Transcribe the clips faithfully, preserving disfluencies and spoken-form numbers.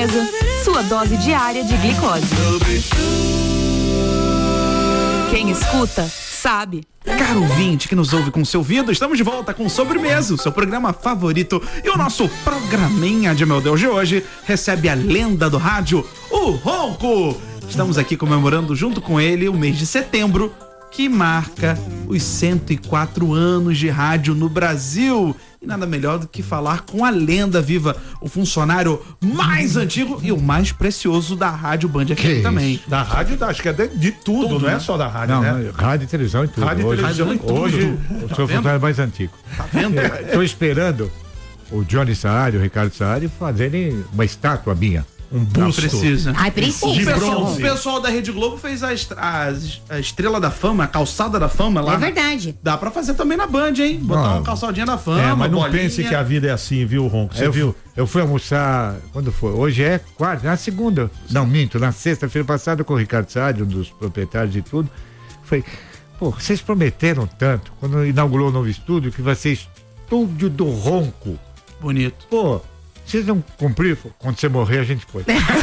Sobremesa, sua dose diária de glicose. Quem escuta, sabe. Caro ouvinte que nos ouve com seu ouvido, estamos de volta com Sobremesa, o seu programa favorito. E o nosso programinha de Meu Deus de hoje recebe a lenda do rádio, o Ronco. Estamos aqui comemorando junto com ele o mês de setembro, que marca os cento e quatro anos de rádio no Brasil. E nada melhor do que falar com a lenda viva, o funcionário mais antigo e o mais precioso da Rádio Band F M também. Da rádio, acho que é de, de tudo, tudo, não é né? só da rádio, não, né? Rádio e televisão e tudo. Rádio e televisão e tudo. Hoje, eu sou o funcionário mais antigo. Tá vendo? Estou esperando o Johnny Saari, o Ricardo Saari fazerem uma estátua minha. Um busto. Não precisa. Ai, precisa. O pessoal, o pessoal da Rede Globo fez a, a, a Estrela da Fama, a Calçada da Fama lá. É verdade. Dá pra fazer também na Band, hein? Botar Não. uma calçadinha da fama. É, mas não bolinha. pense que a vida é assim, viu, Ronco? Você eu, viu? Eu fui almoçar, quando foi? Hoje é quarta, na segunda. Não, minto, na sexta-feira passada com o Ricardo Saari, um dos proprietários de tudo. Foi, pô, vocês prometeram tanto, quando inaugurou o novo estúdio, que vai ser estúdio do Ronco. Bonito. Pô, vocês não cumpriram? Quando você morrer, a gente põe.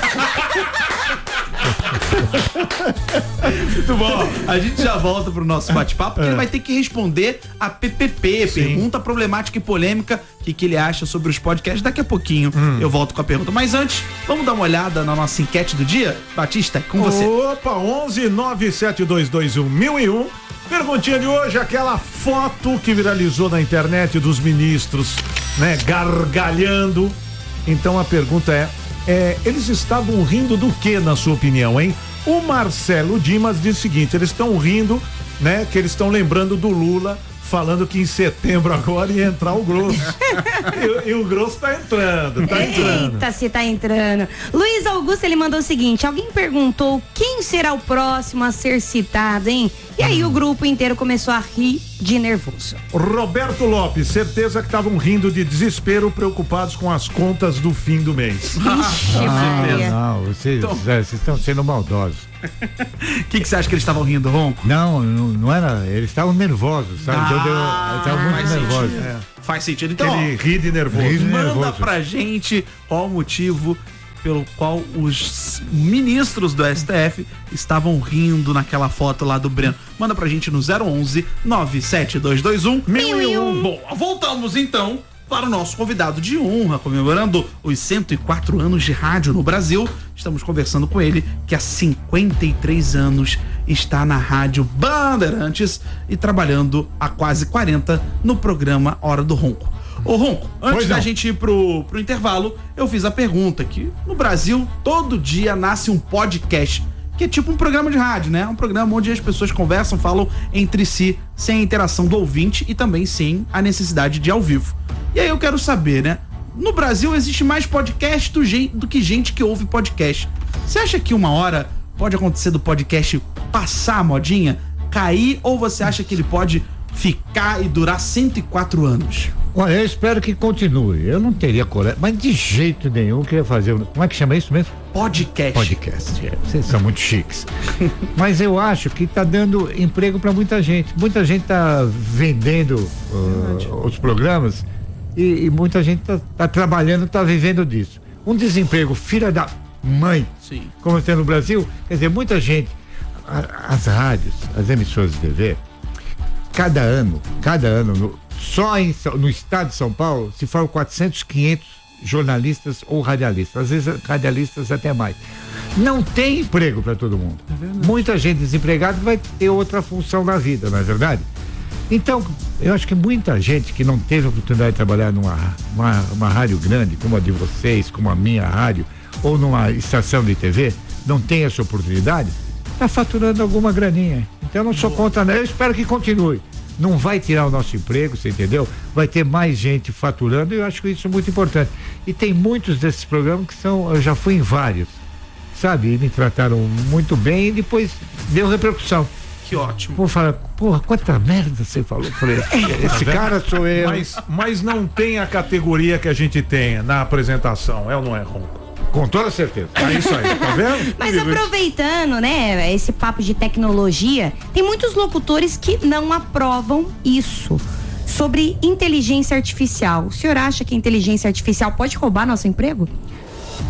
Muito bom. A gente já volta pro nosso bate-papo, porque é. ele vai ter que responder a P P P, Sim. pergunta problemática e polêmica, o que, que ele acha sobre os podcasts. Daqui a pouquinho hum. eu volto com a pergunta. Mas antes, vamos dar uma olhada na nossa enquete do dia? Batista, com você. Opa, onze nove sete dois dois um mil e um. Perguntinha de hoje, aquela foto que viralizou na internet dos ministros, né, gargalhando. Então a pergunta é, é, eles estavam rindo do que, na sua opinião, hein? O Marcelo Dimas diz o seguinte, eles estão rindo, né, que eles estão lembrando do Lula, falando que em setembro agora ia entrar o grosso. e, e o grosso tá entrando, tá entrando. Eita, se tá entrando. Luiz Augusto, ele mandou o seguinte, alguém perguntou quem será o próximo a ser citado, hein? E aí o grupo inteiro começou a rir de nervoso. Roberto Lopes, certeza que estavam rindo de desespero, preocupados com as contas do fim do mês. Ixi, Maria. Não, não, vocês, então... vocês estão sendo maldosos. O que, que você acha que eles estavam rindo, Ronco? Não, não, não era. Eles estavam nervosos, sabe? Ah, então deu, eles estavam muito nervosos. É. Faz sentido. Então, ele ri de nervoso. Ri de manda nervoso. pra gente qual o motivo pelo qual os ministros do S T F estavam rindo naquela foto lá do Breno. Manda pra gente no zero onze nove sete dois dois um mil e um. Bom, voltamos então para o nosso convidado de honra, comemorando os cento e quatro anos de rádio no Brasil. Estamos conversando com ele, que há cinquenta e três anos está na Rádio Bandeirantes e trabalhando há quase quarenta no programa Hora do Ronco. Ô Ronco, antes da gente ir pro, pro intervalo, eu fiz a pergunta que no Brasil todo dia nasce um podcast, que é tipo um programa de rádio, né? Um programa onde as pessoas conversam, falam entre si, sem a interação do ouvinte e também sem a necessidade de ao vivo. E aí eu quero saber, né? No Brasil existe mais podcast do, do que gente que ouve podcast. Você acha que uma hora pode acontecer do podcast passar a modinha, cair, ou você acha que ele pode ficar e durar cento e quatro anos? Olha, eu espero que continue. Eu não teria coragem, mas de jeito nenhum queria fazer. Como é que chama isso mesmo? Podcast. Podcast, é. Vocês são muito chiques. Mas eu acho que tá dando emprego para muita gente. Muita gente tá vendendo uh, os programas e, e muita gente tá, tá trabalhando, tá vivendo disso. Um desemprego, filha da mãe, Sim. como tem no Brasil, quer dizer, muita gente, a, as rádios, as emissoras de T V, cada ano, cada ano, no, só em, no estado de São Paulo se formam quatrocentos, quinhentos jornalistas ou radialistas, às vezes radialistas até mais. Não tem emprego para todo mundo. É muita gente desempregada vai ter outra função na vida, não é verdade? Então, eu acho que muita gente que não teve a oportunidade de trabalhar numa uma, uma rádio grande, como a de vocês, como a minha rádio, ou numa estação de T V, não tem essa oportunidade, está faturando alguma graninha. Então, eu não sou contra, eu espero que continue. Não vai tirar o nosso emprego, você entendeu? Vai ter mais gente faturando e eu acho que isso é muito importante. E tem muitos desses programas que são, eu já fui em vários, sabe? E me trataram muito bem e depois deu repercussão. Que ótimo. Vou falar, porra, quanta merda você falou. Falei, esse cara sou eu. Mas, mas não tem a categoria que a gente tem na apresentação, é ou não é, Ronco? Com toda certeza. É isso aí, tá vendo? Mas aproveitando, né, esse papo de tecnologia, tem muitos locutores que não aprovam isso. Sobre inteligência artificial. O senhor acha que a inteligência artificial pode roubar nosso emprego?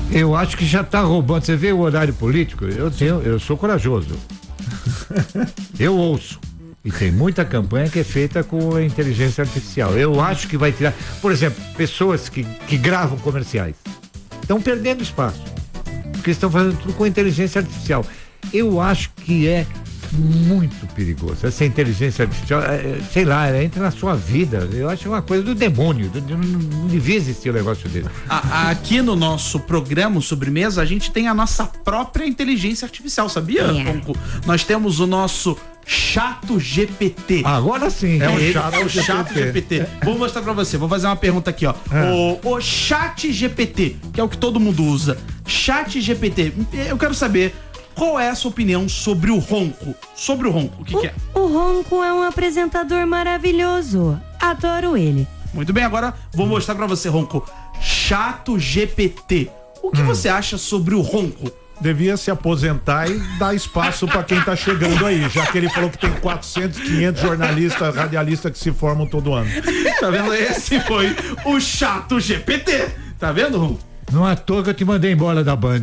Eu acho que já tá roubando. Você vê o horário político? Eu tenho, eu sou corajoso. Eu ouço. E tem muita campanha que é feita com a inteligência artificial. Eu acho que vai tirar. Por exemplo, pessoas que, que gravam comerciais estão perdendo espaço. Porque estão fazendo tudo com inteligência artificial. Eu acho que é muito perigoso. Essa inteligência artificial, é, sei lá, ela entra na sua vida. Eu acho uma coisa do demônio. Não, não devia existir o negócio dele. A, aqui no nosso programa Sobremesa, a gente tem a nossa própria inteligência artificial, sabia? É. Nós temos o nosso Chato G P T. Agora sim. É o ele, chato, é o chato G P T. Vou mostrar pra você, vou fazer uma pergunta aqui, ó. É. O, o Chat G P T, que é o que todo mundo usa. Chat G P T, eu quero saber qual é a sua opinião sobre o Ronco. Sobre o Ronco, o que, O, que é? o Ronco é um apresentador maravilhoso. Adoro ele. Muito bem, agora vou mostrar pra você, Ronco. Chato G P T. O que hum. você acha sobre o Ronco? Devia se aposentar e dar espaço para quem tá chegando aí, já que ele falou que tem quatrocentos, quinhentos jornalistas, radialistas que se formam todo ano. Tá vendo? Esse foi o Chato G P T. Tá vendo, Ronco? Não é à toa que eu te mandei embora da Band.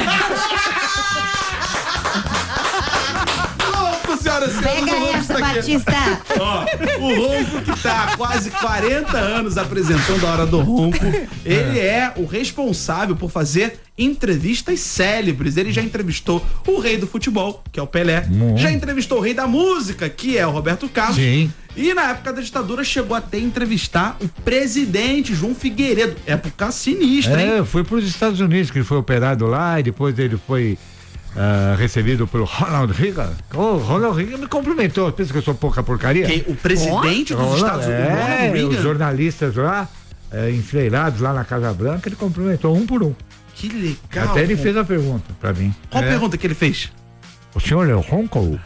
Senhoras e senhores, Pega essa, Batista. Ó, o Ronco que tá há quase quarenta anos apresentando a Hora do Ronco, ele é o responsável por fazer entrevistas célebres. Ele já entrevistou o rei do futebol, que é o Pelé, Uhum. já entrevistou o rei da música, que é o Roberto Carlos. Sim. E na época da ditadura chegou até a entrevistar o presidente João Figueiredo. Época sinistra, É, hein? foi para os Estados Unidos que ele foi operado lá e depois ele foi uh, recebido pelo Ronald Reagan. O Ronald Reagan me cumprimentou. Pensa que eu sou pouca porcaria? Quem? O presidente Oh? dos Ronald, Estados Unidos, é, Ronald Reagan? os jornalistas lá, é, enfileirados lá na Casa Branca, ele cumprimentou um por um. Que legal. Até ele fez a pergunta para mim. Qual É. pergunta que ele fez? O senhor é o Ronco?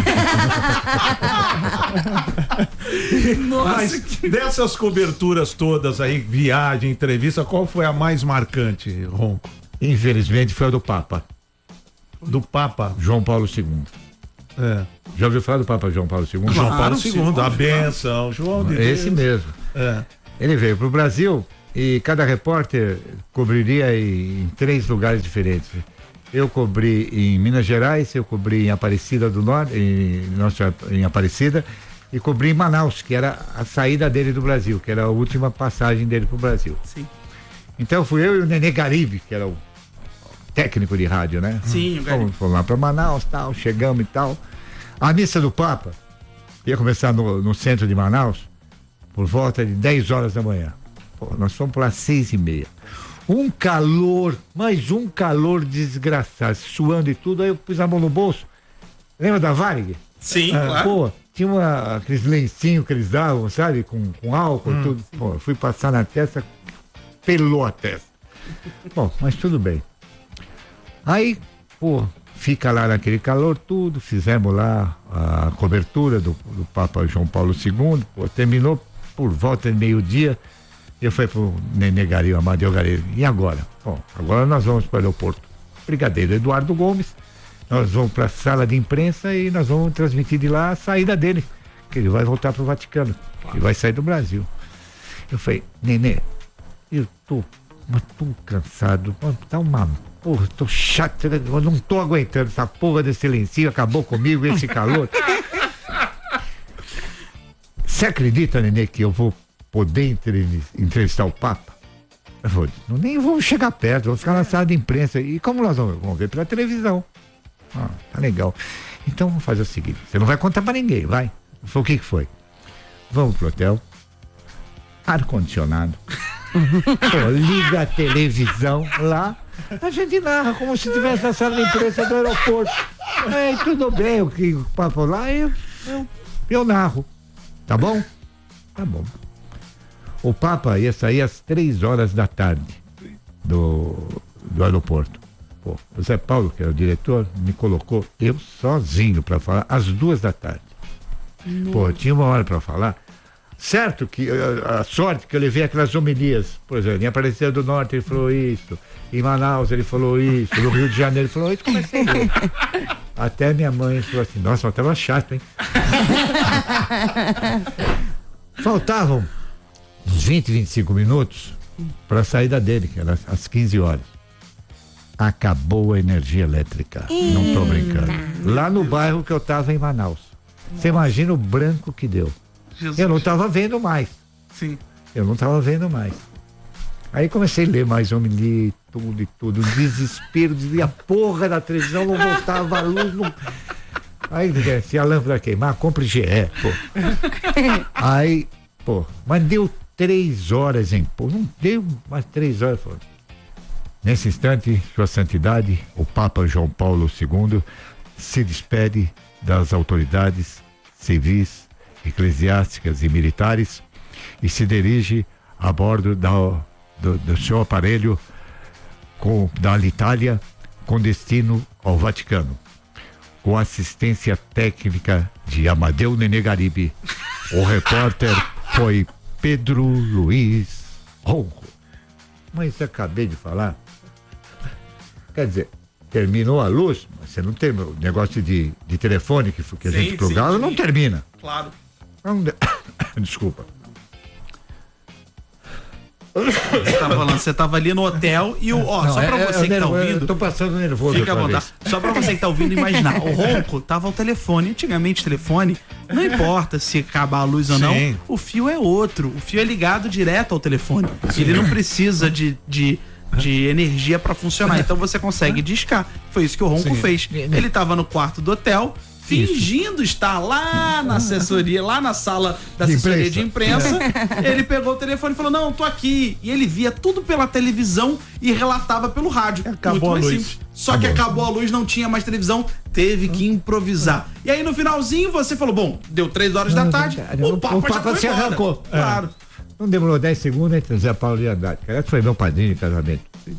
Mas dessas coberturas todas aí, viagem, entrevista, qual foi a mais marcante, Ronco? Infelizmente foi a do Papa, Do Papa? João Paulo segundo. É. Já ouviu falar do Papa João Paulo segundo? João Claro, Paulo sim, segundo, a claro. benção, João de Esse Deus. mesmo. É. Ele veio para o Brasil e cada repórter cobriria em, em três lugares diferentes. Eu cobri em Minas Gerais, eu cobri em Aparecida do Norte, em, nossa, em Aparecida, e cobri em Manaus, que era a saída dele do Brasil, que era a última passagem dele para o Brasil. Sim. Então fui eu e o Nenê Garibe, que era o técnico de rádio, né? Sim, o Garibe. Fomos, fomos lá para Manaus, tal, chegamos e tal. A missa do Papa ia começar no, no centro de Manaus por volta de dez horas da manhã. Pô, nós fomos para as seis e meia. Um calor, mais um calor desgraçado, suando e tudo. Aí eu pus a mão no bolso. Lembra da Varig? Sim, Ah, claro. Pô, tinha uma, aqueles lencinhos que eles davam, sabe? Com, com álcool e tudo. Pô, eu fui passar na testa, pelou a testa. Bom, mas tudo bem. Aí, pô, fica lá naquele calor tudo, fizemos lá a cobertura do, do Papa João Paulo segundo, pô, terminou por volta de meio-dia. Eu fui pro Nenê Gario, Amadeu Gario. E agora? Bom, agora nós vamos para o aeroporto Brigadeiro Eduardo Gomes, nós vamos para a sala de imprensa e nós vamos transmitir de lá a saída dele, que ele vai voltar pro Vaticano, ele vai sair do Brasil. Eu falei, Nenê, eu tô, mas tô cansado, tá uma porra, tô chato, eu não tô aguentando essa porra desse lencinho, acabou comigo esse calor. Você acredita, Nenê, que eu vou poder entrev- entrevistar o Papa? Eu vou, não, nem vamos chegar perto, vamos ficar na sala de imprensa. E como nós vamos? Vamos ver pela televisão. Ah, tá legal. Então vamos fazer o seguinte, você não vai contar pra ninguém, vai? Eu falei, o que que foi? Vamos pro hotel, ar-condicionado, pô, liga a televisão lá, a gente narra como se estivesse na sala de imprensa do aeroporto. É, tudo bem, o que o Papa lá, eu, eu, eu narro. Tá bom? Tá bom. O Papa ia sair às três horas da tarde do, do aeroporto. Pô, o Zé Paulo, que era o diretor, me colocou eu sozinho para falar às duas da tarde. Pô, tinha uma hora para falar. Certo que a, a sorte que eu levei aquelas homilias, por exemplo, em Aparecida do Norte ele falou isso, em Manaus ele falou isso, no Rio de Janeiro ele falou isso, comecei a ler. Até minha mãe falou assim, nossa, mas tava chato, hein? Faltavam uns vinte, vinte e cinco minutos para a saída dele, que era às quinze horas. acabou a energia elétrica. Eita. Não tô brincando. Lá no bairro que eu tava em Manaus. Você imagina o branco que deu. Jesus. Eu não tava vendo mais. Sim. Eu não tava vendo mais. Aí comecei a ler mais um li tudo e tudo. Desespero, dizia a porra da televisão, não voltava a luz. Não... Aí, se a lâmpada queimar, compre G E, pô. Aí, pô, mas deu três horas em pô. Não deu mais três horas. Pô. Nesse instante, Sua Santidade, o Papa João Paulo segundo, se despede das autoridades civis, eclesiásticas e militares e se dirige a bordo da, do, do seu aparelho com, da Alitalia com destino ao Vaticano. Com assistência técnica de Amadeu Nenegaribe, o repórter foi Pedro Luiz Ronco. Mas acabei de falar. Quer dizer, terminou a luz, mas você não terminou. O negócio de, de telefone que, que a sim, gente programa não termina. Claro. Não, desculpa. Você tava falando, você tava ali no hotel e o. Ó, não, só pra é, você é, que tá ouvindo. Eu tô passando nervoso. Fica à vontade. Só pra você que tá ouvindo imaginar. O Ronco tava ao telefone. Antigamente, telefone, não importa se acabar a luz ou não, sim, o fio é outro. O fio é ligado direto ao telefone. Sim. Ele não precisa de. de de energia para funcionar, então você consegue discar. Foi isso que o Ronco sim fez. Ele tava no quarto do hotel, fingindo isso estar lá na assessoria, lá na sala da assessoria de imprensa. É. Ele pegou o telefone e falou: não, tô aqui. E ele via tudo pela televisão e relatava pelo rádio. Acabou muito mais a luz. Simples. Só acabou. que acabou a luz, não tinha mais televisão, teve que improvisar. E aí no finalzinho você falou: bom, deu três horas da tarde, o papo, o papo já se arrancou. Claro. É. Não demorou dez segundos, entre Zé Paulo e Haddad. Esse foi meu padrinho de casamento.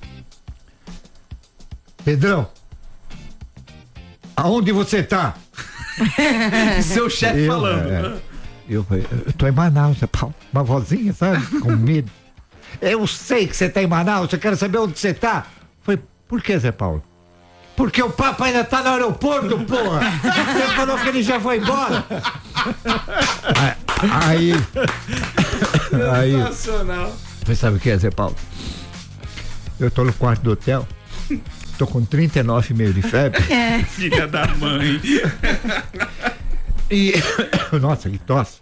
Pedrão, aonde você tá? Seu chefe falando. É, eu, eu tô em Manaus, Zé Paulo. Uma vozinha, sabe? Com medo. Eu sei que você tá em Manaus, eu quero saber onde você tá. Foi, por que, Zé Paulo? Porque o Papa ainda tá no aeroporto, porra! Você falou que ele já foi embora! Aí. Aí. Sensacional. Você sabe o que é, Zé Paulo? Eu tô no quarto do hotel, tô com trinta e nove e meio de febre. É. Filha da mãe. E. Nossa, que tosse.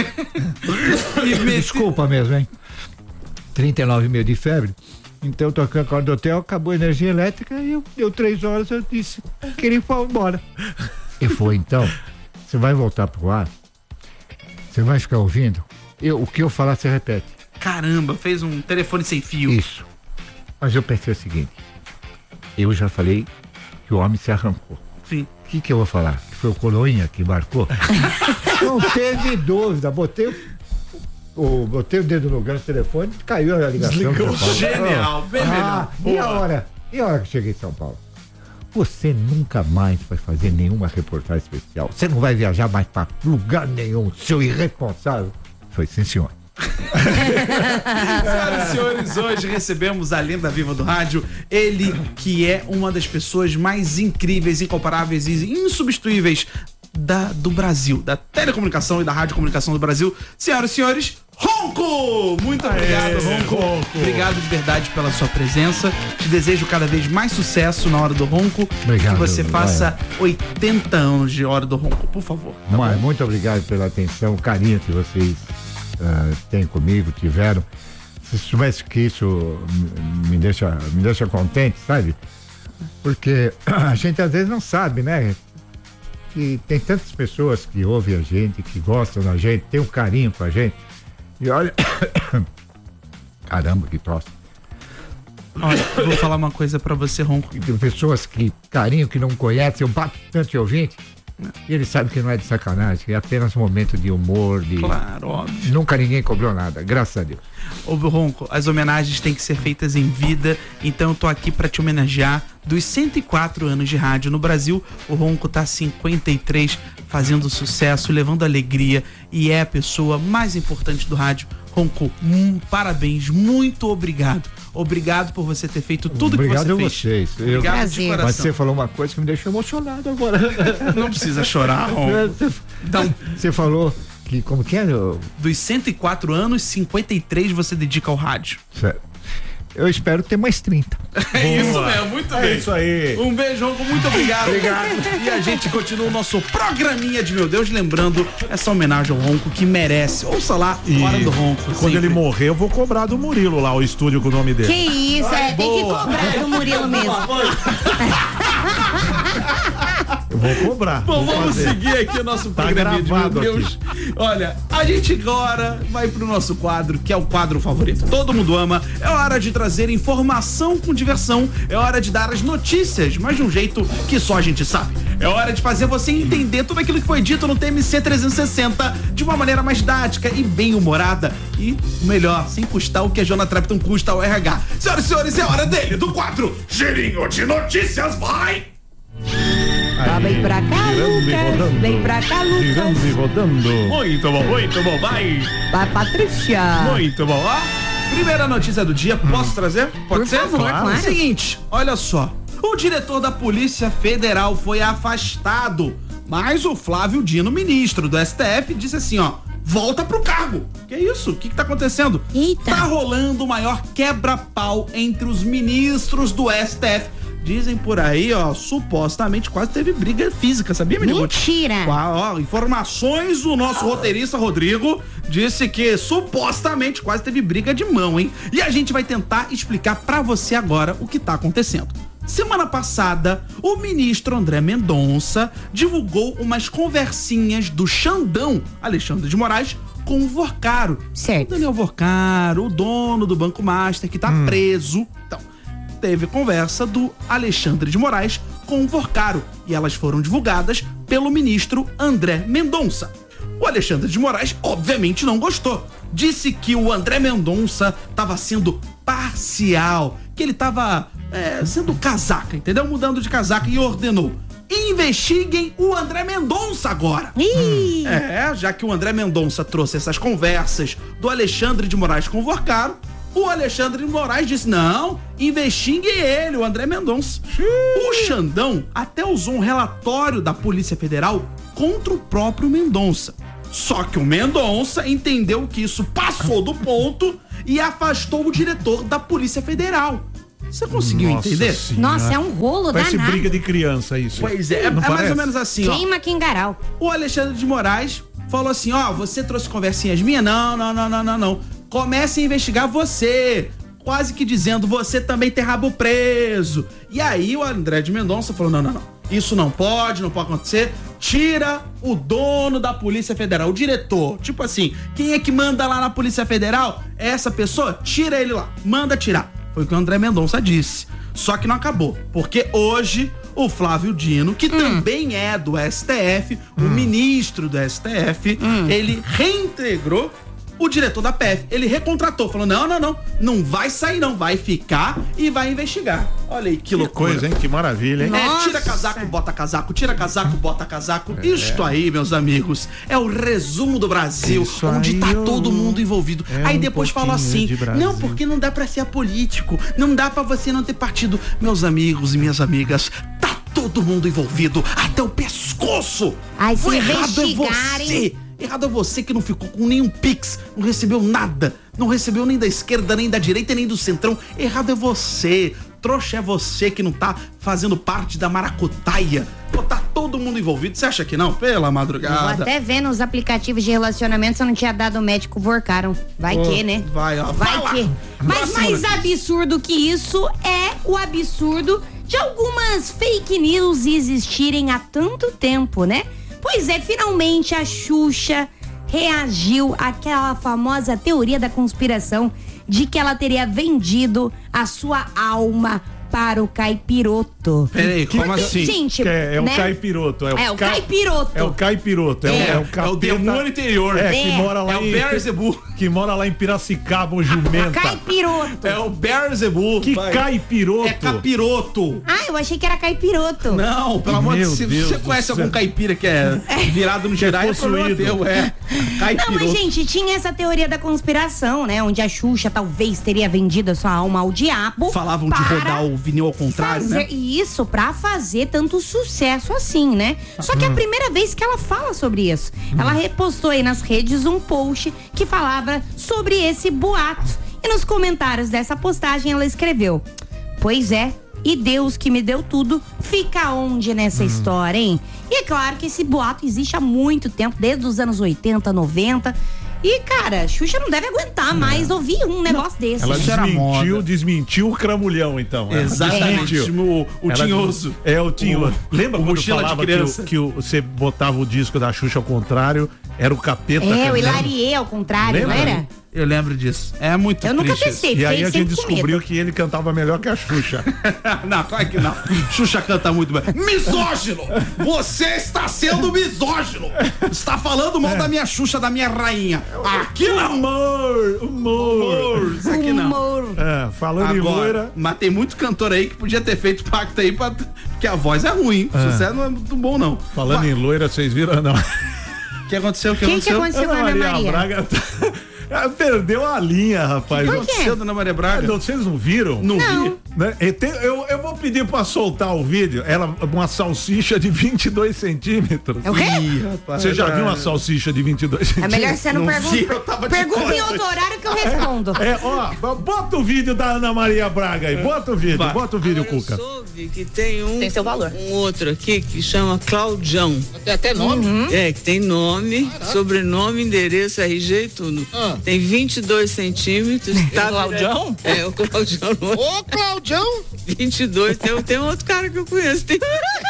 Desculpa mesmo, hein? trinta e nove e meio de febre. Então eu tô aqui no quarto do hotel, acabou a energia elétrica e eu, deu três horas, eu disse que ele foi embora. E foi então. Você vai voltar pro ar? Você vai ficar ouvindo? Eu, o que eu falar, você repete. Caramba, fez um telefone sem fio. Isso. Mas eu pensei o seguinte: eu já falei que o homem se arrancou. Sim. O que que eu vou falar? Que foi o Coroinha que marcou? Não teve dúvida. Botei o, botei o dedo no gancho do telefone, caiu a ligação. Desligou. Genial, bem ah, melhor. E a hora? E a hora que cheguei em São Paulo? Você nunca mais vai fazer nenhuma reportagem especial. Você não vai viajar mais para lugar nenhum, seu irresponsável. Foi sim, senhor. Senhoras e senhores, hoje recebemos a lenda viva do rádio, ele que é uma das pessoas mais incríveis, incomparáveis e insubstituíveis da, do Brasil, da telecomunicação e da radiocomunicação do Brasil. Senhoras e senhores, Ronco! Muito obrigado, Aê, Ronco. Ronco. Obrigado de verdade pela sua presença. Te desejo cada vez mais sucesso na Hora do Ronco. Obrigado. Que você faça oitenta anos de Hora do Ronco, por favor. Tá Mas, muito obrigado pela atenção, o carinho que vocês uh, têm comigo, tiveram. Se soubesse que isso me deixa, me deixa contente, sabe? Porque a gente às vezes não sabe, né? Que tem tantas pessoas que ouvem a gente, que gostam da gente, tem um carinho com a gente. E olha, caramba, que tosse. Olha, eu vou falar uma coisa pra você, Ronco. Tem pessoas que, carinho, que não conhecem, eu bato tanto de ouvinte, e eles sabem que não é de sacanagem, é apenas um momento de humor, de... Claro, óbvio. Nunca ninguém cobrou nada, graças a Deus. Ô, Ronco, as homenagens têm que ser feitas em vida, então eu tô aqui pra te homenagear. Dos cento e quatro anos de rádio no Brasil, o Ronco tá cinquenta e três, fazendo sucesso, levando alegria, e é a pessoa mais importante do rádio. Ronco, hum, parabéns, muito obrigado. Obrigado por você ter feito tudo obrigado que você fez. Obrigado a vocês. Obrigado eu, de coração. Mas você falou uma coisa que me deixou emocionado agora. Não precisa chorar, Ronco. Então, você falou que, como que é? Dos cento e quatro anos, cinquenta e três você dedica ao rádio. Certo. eu espero ter mais trinta. É isso mesmo, muito bem. É isso aí. Um beijo, Ronco, muito obrigado. Obrigado. E a gente continua o nosso programinha de Meu Deus, lembrando essa homenagem ao Ronco que merece. Ouça lá, Hora do Ronco. Quando sempre. ele morrer, eu vou cobrar do Murilo lá, o estúdio com o nome dele. Que isso, é, tem que cobrar do Murilo mesmo. Eu vou cobrar. Bom, vou vamos fazer. seguir aqui o nosso Tá programinha de Meu gravado Deus. Olha, a gente agora vai pro nosso quadro, que é o quadro favorito. Todo mundo ama. É hora de trazer informação com diversão. É hora de dar as notícias, mas de um jeito que só a gente sabe. É hora de fazer você entender tudo aquilo que foi dito no T M C trezentos e sessenta de uma maneira mais didática e bem humorada. E, o melhor, sem custar o que a Jonah Trapton custa ao R H. Senhoras e senhores, é hora dele, do quadro Girinho de Notícias, vai! Tá, vem pra cá, Girando e Lucas. rodando. Vem pra cá, Lucas. Girando e rodando. Muito bom, muito bom, vai! Vai, Patrícia. Muito bom, ó. Primeira notícia do dia, posso trazer? Pode Por ser? favor, claro. Seguinte, olha só. O diretor da Polícia Federal foi afastado, mas o Flávio Dino, ministro do S T F, disse assim, ó, volta pro cargo. Que isso? O que que tá acontecendo? Eita. Tá rolando o maior quebra-pau entre os ministros do S T F. Dizem por aí, ó, supostamente quase teve briga física, sabia, menino? Mentira. Ó, ó, informações do nosso roteirista Rodrigo disse que supostamente quase teve briga de mão, hein? E a gente vai tentar explicar pra você agora o que tá acontecendo. Semana passada, o ministro André Mendonça divulgou umas conversinhas do Xandão, Alexandre de Moraes, com o Vorcaro. Certo. O Daniel Vorcaro, o dono do Banco Master, que tá Hum. preso. Então, teve conversa do Alexandre de Moraes com o Vorcaro e elas foram divulgadas pelo ministro André Mendonça. O Alexandre de Moraes, obviamente, não gostou. Disse que o André Mendonça estava sendo parcial, que ele estava é, sendo casaca, entendeu? Mudando de casaca e ordenou: investiguem o André Mendonça agora. Ih. É, já que o André Mendonça trouxe essas conversas do Alexandre de Moraes com o Vorcaro, o Alexandre de Moraes disse: não, investigue ele, o André Mendonça. O Xandão até usou um relatório da Polícia Federal contra o próprio Mendonça. Só que o Mendonça entendeu que isso passou do ponto e afastou o diretor da Polícia Federal. Você conseguiu Nossa entender? Senhora. Nossa, é um rolo Parece danado. briga de criança isso. Pois é, é, é Não mais parece? ou menos assim, ó. Queima Quingaral. O Alexandre de Moraes falou assim, ó, você trouxe conversinhas minhas? Não, não, não, não, não, não. Comece a investigar você. Quase que dizendo, você também tem rabo preso. E aí o André de Mendonça falou, não, não, não. Isso não pode, não pode acontecer. Tira o dono da Polícia Federal, o diretor. Tipo assim, quem é que manda lá na Polícia Federal? É essa pessoa? Tira ele lá. Manda tirar. Foi o que o André Mendonça disse. Só que não acabou. Porque hoje o Flávio Dino, que hum. também é do S T F, hum. o ministro do S T F, hum. ele reintegrou o diretor da P F. Ele recontratou, falou, não, não, não, não vai sair não, vai ficar e vai investigar. Olha aí, que, que loucura. Coisa, hein? Que maravilha, hein? É, tira casaco, bota casaco, tira casaco, bota casaco. É. Isto aí, meus amigos, é o resumo do Brasil, isso onde aí, tá eu... todo mundo envolvido. É aí depois um fala assim, não, porque não dá pra ser apolítico, não dá pra você não ter partido. Meus amigos e minhas amigas, tá todo mundo envolvido, até o pescoço. Ai, se o errado é investigarem... você. Errado é você que não ficou com nenhum pix, não recebeu nada, não recebeu nem da esquerda, nem da direita, nem do centrão. Errado é você, trouxa é você que não tá fazendo parte da maracutaia. Pô, tá todo mundo envolvido, você acha que não? Pela madrugada. Eu vou até ver nos aplicativos de relacionamento se eu não tinha dado o médico Vorcaram. Vai oh, que, né? Vai, ó. Vai Fala. que. Mas Próxima mais notícia. absurdo que isso é o absurdo de algumas fake news existirem há tanto tempo, né? Pois é, finalmente a Xuxa reagiu àquela famosa teoria da conspiração de que ela teria vendido a sua alma para o caipiroto. Peraí, como Porque, assim? Gente, é, é né? o caipiroto. É o, é o ca... caipiroto. É o caipiroto. É, É. o, é o, É o capeta, demônio interior. É, É. que mora lá É o em... Beelzebub. Que mora lá em Piracicaba, o jumenta. Caipiroto. É o Beelzebub. Que Vai. caipiroto. É capiroto. Ah, eu achei que era caipiroto. Não, pelo amor de Meu Deus. Se Deus você do conhece céu. algum caipira que é virado no girai, é problema possuído. teu, é. Caipiroto. Não, mas gente, tinha essa teoria da conspiração, né? Onde a Xuxa talvez teria vendido a sua alma ao diabo. Falavam de para rodar o vinil ao contrário, fazer né? isso pra fazer tanto sucesso assim, né? Só que é a primeira vez que ela fala sobre isso. Ela repostou aí nas redes um post que falava sobre esse boato. E nos comentários dessa postagem ela escreveu: pois é, e Deus que me deu tudo, fica onde nessa hum. história, hein? E é claro que esse boato existe há muito tempo, desde os anos oitenta, noventa. E, cara, Xuxa não deve aguentar é. mais ouvir um negócio desse. Ela desmentiu, desmentiu o cramulhão, então. Exatamente. É. O, o tinhoso. É, o tinhoso. O, Lembra o quando falava que, o, que o, você botava o disco da Xuxa ao contrário, era o capeta. É, o Hilarie ao contrário, Lembra? não era? Eu lembro disso. É muito Eu triste. nunca testei. E aí a gente descobriu que ele cantava melhor que a Xuxa. Não, claro que não. Xuxa canta muito bem. Misógino! Você está sendo misógino! Está falando mal é. da minha Xuxa, da minha rainha. Aqui não! Humor! Humor! Isso aqui não. Humor. É, falando Agora, em loira... Mas tem muito cantor aí que podia ter feito pacto aí, pra... porque a voz é ruim. O é. sucesso não é muito bom, não. Falando vai. em loira, vocês viram, não? O que aconteceu? O que Quem aconteceu? que aconteceu com a Ana Maria? Maria? Braga tá... Ela perdeu a linha, rapaz. O que aconteceu, Dona Maria Braga? Não, vocês não viram? Não, não. vi. Né? Eu, eu vou pedir pra soltar o vídeo. Ela, uma salsicha de vinte e dois centímetros. É o quê? Ih, rapaz, você já viu uma salsicha de vinte e dois centímetros? É melhor você não, não perguntar. Pergunta em outro horário que eu respondo. É, ó, bota o vídeo da Ana Maria Braga aí. Bota o vídeo, Vai. bota o vídeo, ah, Cuca. Eu soube que tem um. Tem seu valor. Um outro aqui que chama Claudião. Tem até nome? Uhum. É, que tem nome, Caraca. sobrenome, endereço, R G e tudo. Ah. Tem vinte e dois centímetros. Tá, o Claudião? É, o Claudião. Ô, Claudião! vinte e dois, tem, tem outro cara que eu conheço. Tem...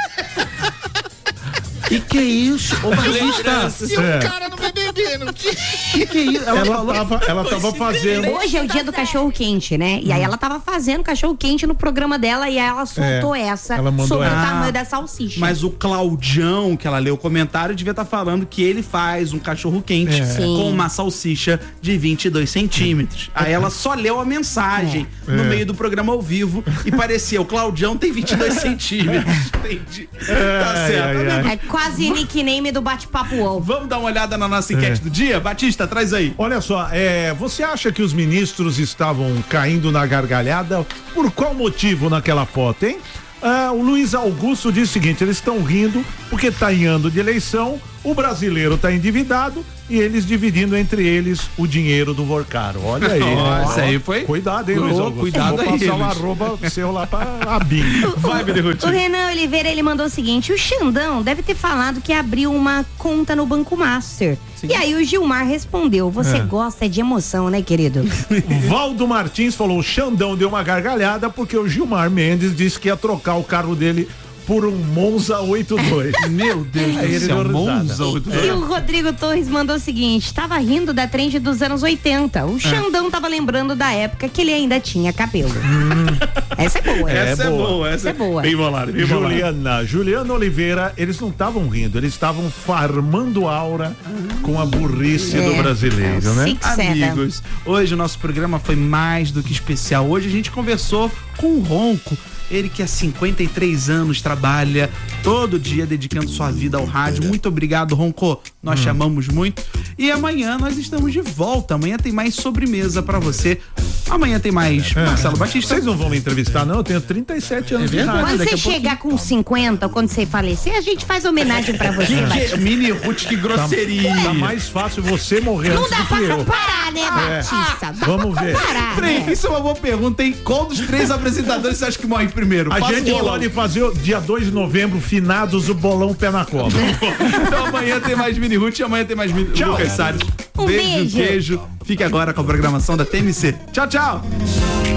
Que que é isso? Ô, Batista! E o é. cara não vai bebendo. Que que é isso? Ela, ela falou... tava, ela tava fazendo. Hoje é o dia do cachorro quente, né? E aí ela tava fazendo cachorro quente no programa dela e aí ela soltou é, essa ela mandou sobre ela. o tamanho da salsicha. Mas o Claudião, que ela leu o comentário, devia estar tá falando que ele faz um cachorro quente é. com uma salsicha de vinte e dois centímetros. Aí ela só leu a mensagem é. no é. meio do programa ao vivo e parecia, o Claudião tem vinte e dois centímetros. Entendi. É, tá certo. é, é, é quase nickname do bate-papo U O L. Vamos dar uma olhada na nossa enquete é. do dia? Batista, traz aí. Olha só, é, você acha que os ministros estavam caindo na gargalhada? Por qual motivo naquela foto, hein? Ah, o Luiz Augusto diz o seguinte: eles estão rindo porque está em ano de eleição, o brasileiro está endividado e eles dividindo entre eles o dinheiro do Vorcaro. Olha aí. Nossa, aí foi. Cuidado, hein, Luiz Augusto. Cuidado Vou aí. passar o arroba seu lá pra Abim. Vai, o, o Renan Oliveira, ele mandou o seguinte: o Xandão deve ter falado que abriu uma conta no Banco Master. Sim. E aí o Gilmar respondeu: você é. gosta de emoção, né, querido? Valdo Martins falou: o Xandão deu uma gargalhada porque o Gilmar Mendes disse que ia trocar o carro dele por um Monza oitenta e dois. Meu Deus do céu, Monza oitenta e dois. E o Rodrigo Torres mandou o seguinte: tava rindo da trend dos anos oitenta. O Xandão é. tava lembrando da época que ele ainda tinha cabelo. Hum. Essa é boa. Essa é, é boa. boa. Essa é boa. Bem bolado, bem Juliana, Juliana Oliveira, eles não estavam rindo, eles estavam farmando aura ah. com a burrice é. do brasileiro, é né? Amigos, hoje o nosso programa foi mais do que especial. Hoje a gente conversou com o Ronco. Ele que há cinquenta e três anos trabalha todo dia dedicando sua vida ao rádio. Muito obrigado, Ronco. Nós hum. chamamos muito. E amanhã nós estamos de volta. Amanhã tem mais sobremesa pra você. Amanhã tem mais é. Marcelo Batista. Vocês não vão me entrevistar, não? Eu tenho trinta e sete anos é de rádio. Quando você chegar com cinquenta, ou quando você falecer, a gente faz homenagem pra você. Que, que, mini Ruth, que grosseria. Tá, tá mais fácil você morrer não antes do que eu. Não dá pra comparar, né, Batista? É. Vamos ver. Comparar, Três, né? Isso é uma boa pergunta, hein? Qual dos três apresentadores você acha que morre primeiro? A Faça gente pode fazer o dia dois de novembro, finados, o bolão pé na cobra. Então amanhã tem mais mini Ruth e amanhã tem mais mini Lucas Salles. Um beijo, beijo. queijo. Fique agora com a programação da T M C. Tchau, tchau.